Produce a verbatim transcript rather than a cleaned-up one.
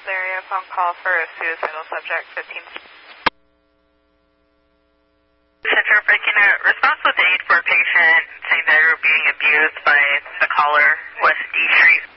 Hills area, phone call for a suicidal subject, fifteen. Center breaking a response with aid for a patient saying they were being abused by the caller, West D Street.